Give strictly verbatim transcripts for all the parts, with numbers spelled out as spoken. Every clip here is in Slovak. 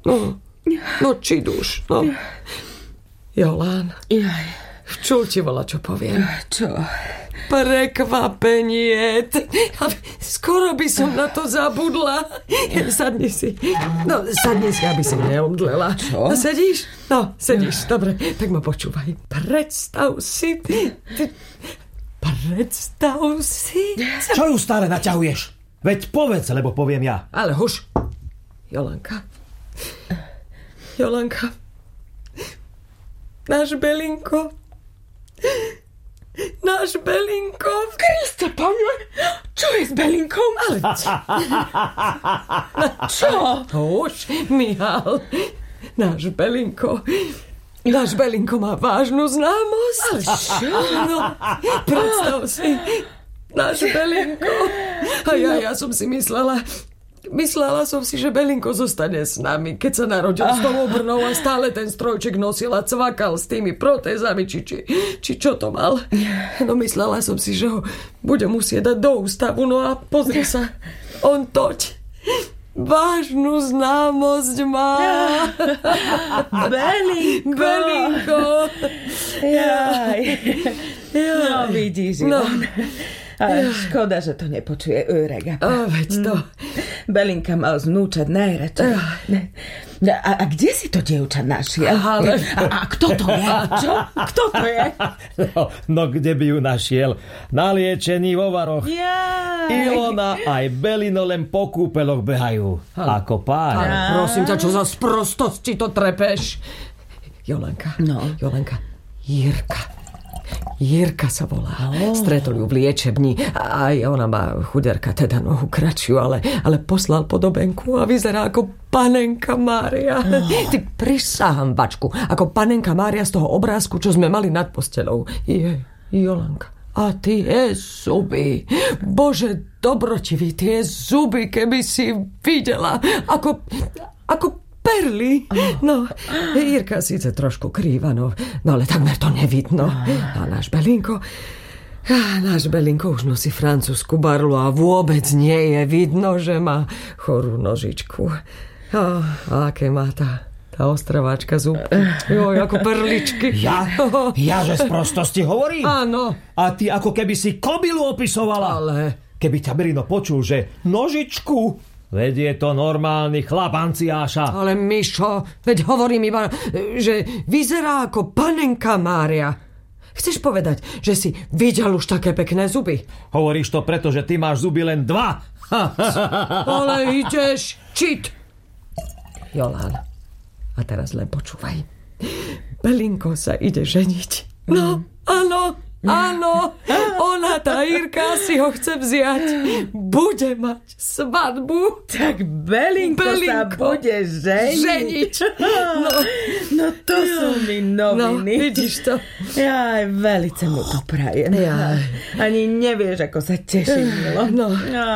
No, no či duš, no. Jolán. Jaj. Čul ti vola, čo poviem. Čo? Prekvapenie. Skoro by som na to zabudla. Sadni si. No, sadni si, aby si neomdlela. Čo? No, sedíš? No, sedíš. Dobre, tak ma počúvaj. Predstav si. Predstav si. Čo ju stále naťahuješ? Veď povedz, lebo poviem ja. Ale huš. Jolanka. Jolanka. Náš Belinko. Náš Belinko. Kriste, pane, čo je s Belinkom? Ale čo? Už, Michal. Náš Belinko. Náš Belinko má vážnu známosť. Ale čo? No, predstav si. Náš Belinko. A ja, ja som si myslela... Myslela som si, že Belinko zostane s nami, keď sa narodil s tou obrnou a stále ten strojček nosil a cvakal s tými protézami, či, či, či čo to mal. No myslela som si, že ho bude musieť dať do ústavu, no a pozri sa, on toť vážnu známosť má. Belinko. Belinko. Jaj. Jaj. No vidíš, No. Ale škoda, že to nepočuje Örega. A veď to. Belinka mal znúčať najradšej. A, a kde si to dievča našiel? Ale... A, a kto to je? Čo? Kto to je? No, no kde by ju našiel? Naliečený vo varoch. Jaj. Ilona aj Belino len po kúpeloch behajú. Ale, ako pár. Ale prosím ťa, čo za sprostosti to trepeš? Jolanka. No. Jolanka. Jirka. Jirka sa volá. Oh. Stretol ju v liečebni. Aj ona má chuderka, teda nohu kratšiu, ale, ale poslal podobenku a vyzerá ako panenka Mária. Oh. Ty prisahám, Vačku, ako panenka Mária z toho obrázku, čo sme mali nad postelou. Je, Jolanka. A tie zuby. Bože, dobrotivý, tie zuby, keby si videla, ako... ako perly. No, Jirka síce trošku krýva, no, no ale takmer to nevidno. A náš Belinko, a náš Belinko už nosí francúzsku barlu a vôbec nie je vidno, že má chorú nožičku. A, a aké má tá, tá ostravačka zub. Joj, ako perličky. Ja? Ja, že z prostosti hovorím? Áno. A ty ako keby si kobylu opisovala. Ale... Keby ťa Belino počul, že nožičku... Veď je to normálny chlap, Anciáša. Ale Mišo, veď hovorím iba, že vyzerá ako panenka Mária. Chceš povedať, že si videl už také pekné zuby? Hovoríš to preto, že ty máš zuby len dva. Ale ideš čit. Jolán, a teraz len počúvaj. Belinko sa ide ženiť. No, áno. Áno, ona, tá Jirka, si ho chce vziať. Bude mať svadbu. Tak Belinko, Belinko sa bude ženiť. Ženiť. No, no to ja. Sú mi noviny. No, vidíš to. Ja velice mu to prajem. Ja. Ani nevieš, ako sa teším, Milo. No.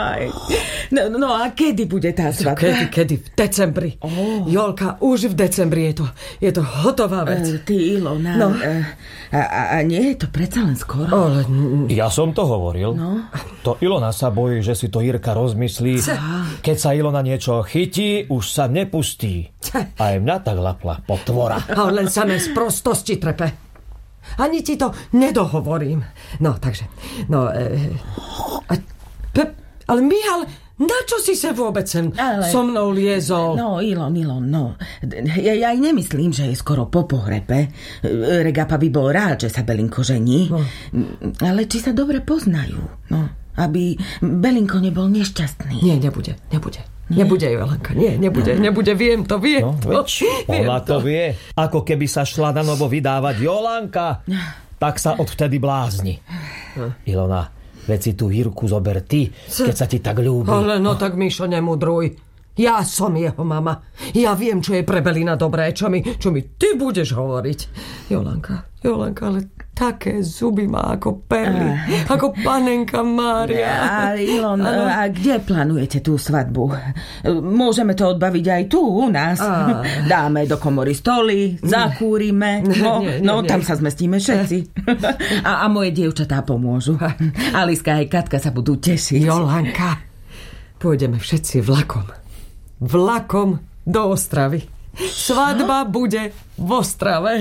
no. No a kedy bude tá svadba? Kedy, kedy? V decembri. Oh. Jolka, už v decembri je to, je to hotová vec. Uh, ty, Ilona. No. Uh, a, a, a nie je to predsa len skoro? Ale... Ja som to hovoril. No. To Ilona sa bojí, že si to Jirka rozmyslí. Keď sa Ilona niečo chytí, už sa nepustí. Aj mňa tak lapla potvora. A len samé z prostosti trepe. Ani ti to nedohovorím. No, takže... No, e, a, pe, ale Michal, na čo si sa vôbec sem ale, so mnou liezol? No, Ilon, Ilon, no. Ja, ja aj nemyslím, že je skoro po pohrepe. Regapa by bol rád, že sa Belinko žení. No. Ale či sa dobre poznajú. No, aby Belinko nebol nešťastný. Nie, nebude, nebude. Nie? Nebude, Jolanka, nie, nebude, no. nebude, viem to, viem no, to. Viem ona to vie. Ako keby sa šla na novo vydávať Jolanka, tak sa odvtedy blázni. No. Ilona, veď si tú Jirku zober ty, keď sa ti tak ľúbi. Ale no tak, Mišo, nemudruj. Ja som jeho mama. Ja viem, čo je pre Belina dobré, čo mi, čo mi ty budeš hovoriť. Jolanka, Jolanka, ale také zuby má ako perly. Ah. Ako panenka Mária. A Ilon, a kde plánujete tú svadbu? Môžeme to odbaviť aj tu u nás. Ah. Dáme do komory stoly, zakúrime. No, nie, nie, no nie. Tam sa zmestíme všetci. A, a moje dievčatá pomôžu. Aliska aj Katka sa budú tešiť. Jolanka, pôjdeme všetci vlakom. Vlakom do Ostravy. Svadba bude v Ostrave.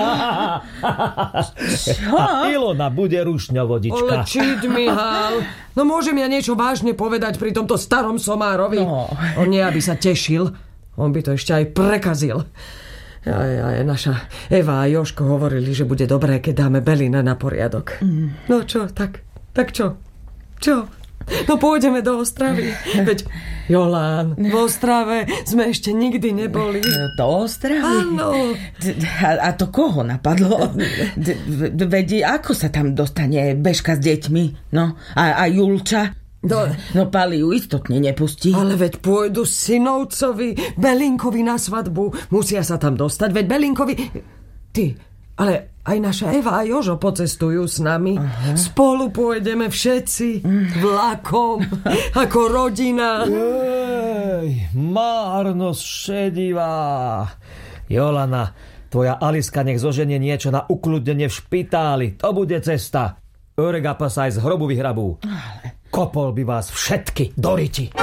A Ilona bude rušňovodička. Ale čít, Mihal. No môžem ja niečo vážne povedať pri tomto starom somárovi? No. On nie, aby sa tešil. On by to ešte aj prekazil. Aj, aj naša Eva a Jožko hovorili, že bude dobré, keď dáme Belina na poriadok. Mm. No čo, tak, tak čo? Čo? No pôjdeme do Ostravy. Veď, Jolán, v Ostrave sme ešte nikdy neboli. Do Ostravy? Áno. A, a to koho napadlo? Veď, ako sa tam dostane Bežka s deťmi? No, a, a Julča? No, no Pali ju istotne nepustí. Ale veď pôjdu synovcovi Belinkovi na svadbu. Musia sa tam dostať, veď Belinkovi... Ty, ale aj naša Eva a Jožo pocestujú s nami. Aha. Spolu pôjdeme všetci vlakom, ako rodina. Ej, márnosť šedivá. Jolana, tvoja Aliska nech zoženie niečo na ukľudnenie v špitáli. To bude cesta. Örega sa aj z hrobu vyhrabú. Kopol by vás všetky do riti.